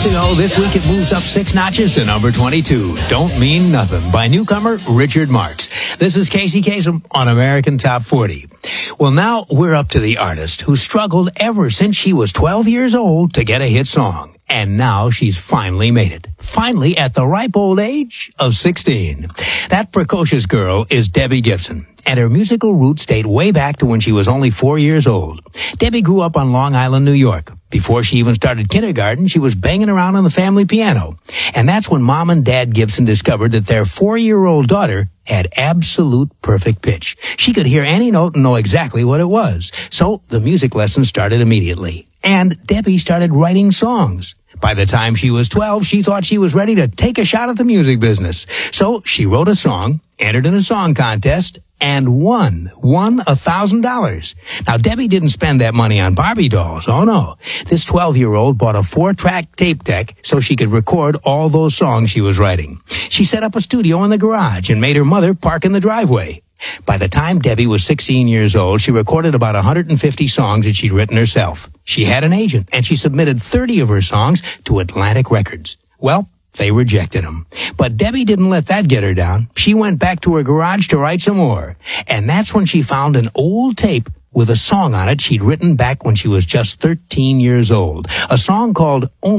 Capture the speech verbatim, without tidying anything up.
ago, this week it moves up six notches to number twenty-two. Don't Mean Nothing by newcomer Richard Marx. This is Casey Kasem on American Top forty. Well, now we're up to the artist who struggled ever since she was twelve years old to get a hit song. And now she's finally made it. Finally at the ripe old age of sixteen. That precocious girl is Debbie Gibson. And her musical roots date way back to when she was only four years old. Debbie grew up on Long Island, New York. Before she even started kindergarten, she was banging around on the family piano. And that's when Mom and Dad Gibson discovered that their four-year-old daughter had absolute perfect pitch. She could hear any note and know exactly what it was. So the music lessons started immediately. And Debbie started writing songs. By the time she was twelve, she thought she was ready to take a shot at the music business. So she wrote a song, entered in a song contest, and won. Won a thousand dollars. Now, Debbie didn't spend that money on Barbie dolls. Oh, no. This twelve-year-old bought a four-track tape deck so she could record all those songs she was writing. She set up a studio in the garage and made her mother park in the driveway. By the time Debbie was sixteen years old, she recorded about one hundred fifty songs that she'd written herself. She had an agent, and she submitted thirty of her songs to Atlantic Records. Well, they rejected them. But Debbie didn't let that get her down. She went back to her garage to write some more. And that's when she found an old tape with a song on it she'd written back when she was just thirteen years old. A song called Only